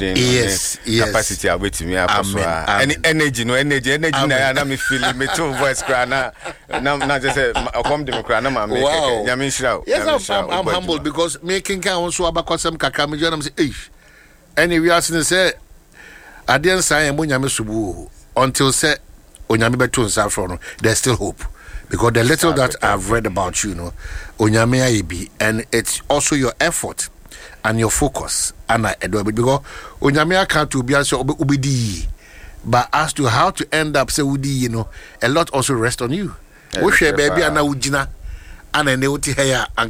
ahoden capacity await me any energy na me feel me too voice cry na just say come the cry na ma make nyame nshira. Yes, I'm humble because making can also abakosem kakra me join am say any we are say adian say mo nyame subu until say onyame beto nsa from there's still hope. Because the little that I've read about you, Onyame Aibi, and it's also your effort and your focus. And because Onyame can't to be also ubidi, but as to how to end up say udi, a lot also rests on you. We share baby and ujina and a neuti hair and